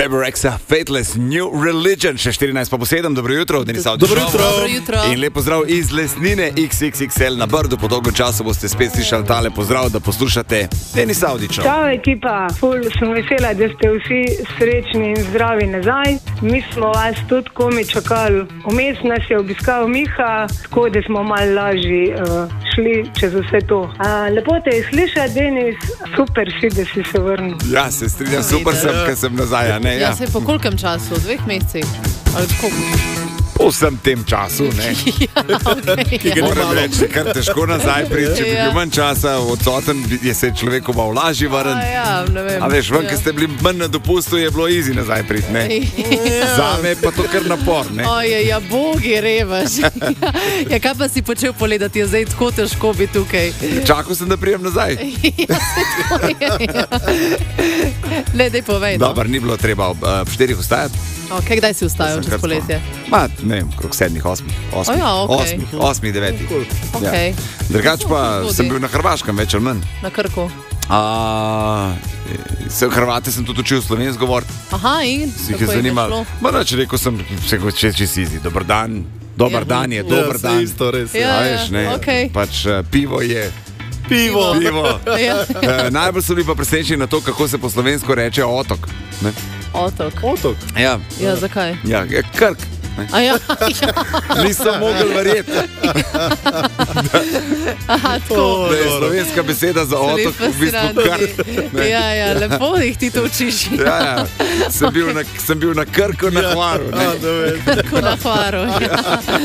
Bebe Rexha, Fateless, New Religion, še 14 pa po 7, dobro jutro, Denis Avdić. Dobro jutro. In lep pozdrav iz Lesnine XXXL na Brdu, po dolgo času boste spet slišali tale pozdrav, da poslušate Denis Avdića. Čau ekipa, ful sem vesela, da ste vsi srečni in zdravi nazaj. Mi smo vas tudi komi čakali, vmes nas je obiskal Miha, tako da smo malo lažji šli čez vse to. Lepo te je slišati, Denis, super si, da si se vrnil. Ja, se strinjam, super sem, ker sem nazaj, ne? Ja, se po kolkem času, 2 mesecih? Ali koliko? Po vsem tem času, ne? Moram reči, kar težko nazaj priti, če bi bil manj časa odsoten, je se človeku malo lažje vrniti. Ne vem. A veš, ker ste bili manj na dopustu, je bilo easy nazaj priti, ne? Zame je pa to kar napor, ne? Ja, bogi revaš. Ja, kaj pa si počel poledati, je zdaj tako težko biti tukaj? Čakal sem, da prijem nazaj. Ja, se tako je. Ne, daj povej, no. Dobar, ni bilo treba ob 4 vstajati. Kdaj si vstajal čez poletje? Ne vem, krok 7, 8. 8, 9. Okay. Drugač pa sem bil na Hrvaškem, več ali manj. Na Krku. Hrvate sem tudi učil slovensko govoriti. Aha, in si jih je zanimalo. Rekel sem, če si izi, dober dan. Dober dan je, dober dan. Isto, res. Okay. Pač pivo je. Pivo. Najbolj so bili pa presenečeni na to, kako se po slovensko reče otok. Ne? Otok? Ja, zakaj? Ja, Krk. Ja. Nisem mogel verjeti. Tako. Da je slovenska beseda za otok v bistvu Krk. Ja, lepo jih ti to učiš. Ja, sem bil na Krku na Hvaru. Krku na Hvaru, ja.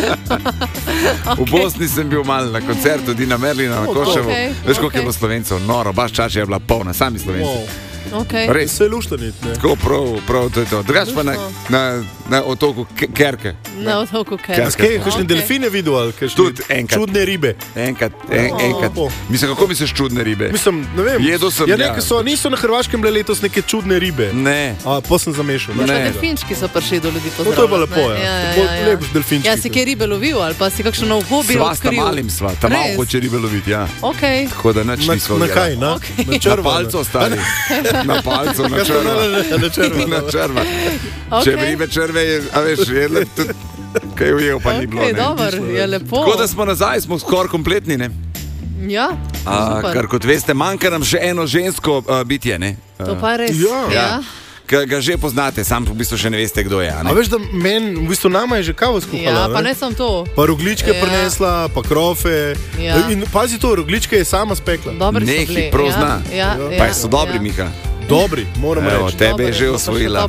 V Bosni sem bil malo na koncertu Dina Merlina na Koševu. Veš, koliko je bilo Slovencev? Noro, baš čača je bila polna, sami Slovenci. Res se luštanit, ne? Tako prav, to je to. Drugač pa na otoku Kerke. Na otoku Kerke. Kakšne delfine videl ali tudi enkrat. Čudne ribe? Enkrat. Mislim, kako misliš čudne ribe? Mislim, ne vem. Jedel sem, niso na Hrvaškem bile letos neke čudne ribe. Ne. Pa sem zamešal. Delfinčki so prišli do ljudi pozdravljati. To je pa lepo, ja. Lep delfinčki. Ja, si kje ribe lovil ali pa si kakšno nov hobi odkril? Sva sta malim sva, ta malo hoče ribe loviti, ja. Tako da nič nismo na kaj, na? Na palco ostali. Na palcu, na črva. Na črva. Če bi ribe črve, a veš, jedle tudi, kaj ujel pa ni bilo, ne. Dobar, je lepo. Tako da smo nazaj, smo skoraj kompletni, ne. Ja, super. Kar kot veste, manjka nam še eno žensko bitje, ne. To pa res, ja. Ga že poznate, sam v bistvu še ne veste, kdo je. A veš, da v bistvu nama je že kavo skuhala? Ja, pa ne sem to. Pa rogličke prinesla, pa krofe. In pazi to, rogličke je sama spekla. Dobri so bili. Neki prav zna. Pa so dobri, Miha. Dobri, moram reči. Tebe je že osvojila.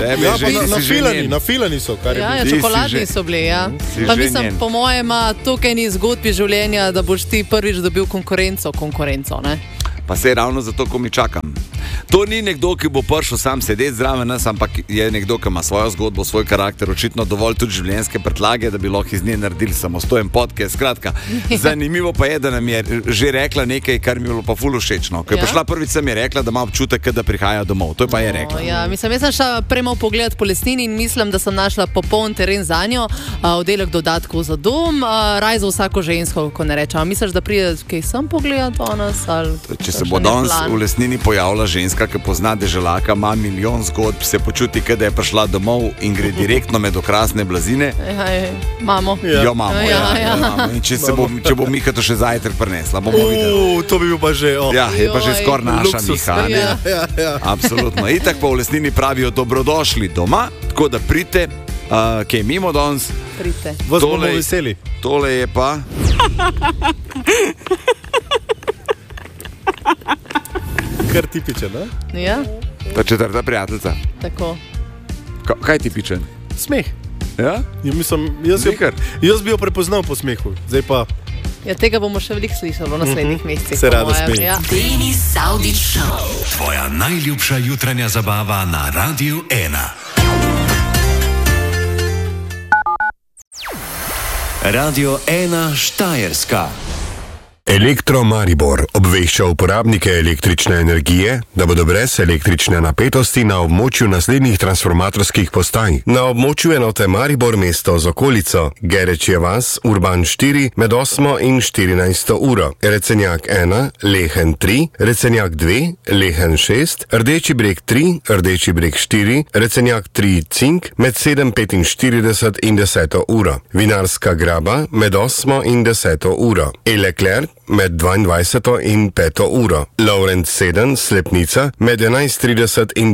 Na filani so, kar je bilo. Ja, čokoladni so bili, ja. Pa mislim, po mojem, tukaj ni zgodbi življenja, da boš ti prvič dobil konkurenco, ne? Pa se ravno zato, ko mi čakam. To ni nekdo, ki bo prišel sam sedeti zraven nas, ampak je nekdo, ki ima svojo zgodbo, svoj karakter, očitno dovolj tudi življenjske predlage, da bi lahko iz nje naredili samostojen podcast. Skratka, zanimivo pa je, da nam je že rekla nekaj, kar mi je bilo pa ful všečno. Ko je prišla prvič, sem je rekla, da ima občutek, da prihaja domov. To je pa je rekla. Ja, mislim, jaz sem šla premo pogledat po Lesnini in mislim, da sem našla popoln teren za njo, oddelek dodatkov za dom, raj za vsako žensko, ko ne rečem. Misliš, da pride kaj sem pogledat o nas? Če se bo danes v Lesnini pojavila ženska, ki pozna deželaka, ima milijon zgodb, se počuti, da je prišla domov in gre direktno med okrasne blazine. Mamo. Jo, mamo, ja. In če bo Miha to še zajtrk prinesla, bomo videli. To bi bil pa že, Ja, je pa že skoraj naša Miha. Ja. Absolutno. Itak pa v Lesnini pravijo dobrodošli doma, tako da pridite, kaj mimo danes. Pridite. Vas bomo veseli. Tole je pa... Kar tipičen, ne? Ja. Ta četrta prijateljica. Tako. Kaj tipičen? Smeh. Ja? Jaz bi jo prepoznal po smehu. Zdaj pa... Ja, tega bomo še veliko slišali v naslednjih mesecih. Se rada smeji. Ja. Denis Avdić Show. Tvoja najljubša jutranja zabava na Radiu 1. Radio 1 Štajerska. Elektro Maribor obvešča uporabnike električne energije, da bodo brez električne napetosti na območju naslednjih transformatorskih postaj. Na območju enote Maribor mesto z okolico, Gerečje vas, Urban 4, med 8 in 14 uro, Recenjak 1, Lehen 3, Recenjak 2, Lehen 6, Rdeči breg 3, Rdeči breg 4, Recenjak 3, Cink, med 7:45 in 10 uro, Vinarska graba med 8 in 10 uro, Elekler med 22 in 5 uro, Laurent 7, Slepnica med 11:30 in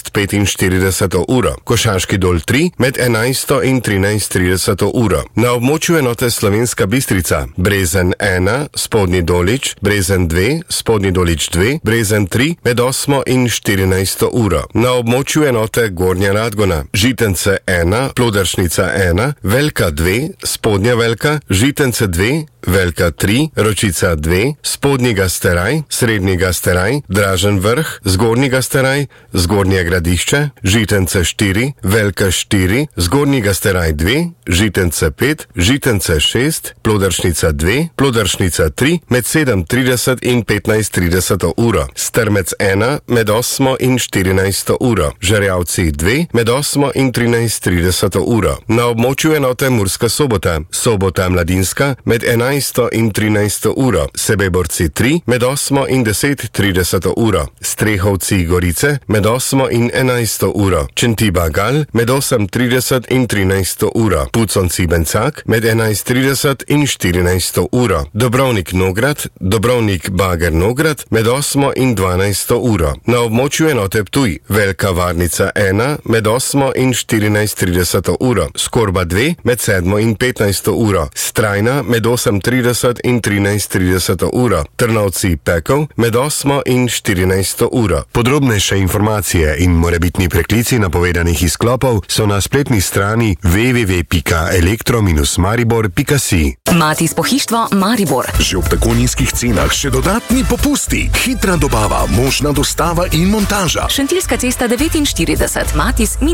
12:45 uro, Košaški dol 3 med 11 in 13:30 uro. Na območju enote Slovenska Bistrica, Brezen 1, Spodnji Dolič, Brezen 2, Spodnji Dolič 2, Brezen 3 med 8 in 14 uro. Na območju enote Gornja Radgona, Žitence 1, Ploderšnica 1, Velka 2, Spodnja Velka, Žitence 2, Velka 3, Ročica 2, Spodnji Gasteraj, Srednji Gasteraj, Dražen vrh, Zgornji Gasteraj, Zgornje Gradišče, Žitence 4, Velka 4, Zgornji Gasteraj 2, Žitence 5, Žitence 6, Ploderšnica 2, Ploderšnica 3 med 7:30 in 15:30 uro, Strmec 1 med 8 in 14 uro, Žerjavci 2 med 8 in 13:30 uro. Na območju enote Murska Sobota, Sobota Mladinska med 11 in 13 uro, Sebeborci 3 med 8 in 10:30 uro, Strehovci Gorice med 8 in 11 uro, Čentiba Gal med 8:30 in 13 uro, Puconci Bencak med 11:30 in 14 uro, Dobrovnik Nograd, Dobrovnik Bager Nograd med 8 in 12 uro. Na območju enote Ptuj, Velika Varnica 1 med 8 in 14:30 uro, Skorba 2 med 7 in 15 uro, Strajna med 8:30 in 13:30 uro, Trnovci Pekov med 8 in 14 uro. Podrobnejše informacije in morebitni preklici napovedanih izklopov so na spletni strani www.elektro-maribor.si. Matis pohištvo Maribor. Že ob tako nizkih cenah še dodatni popusti, hitra dobava, možna dostava in montaža. Šentilska cesta 49, Matis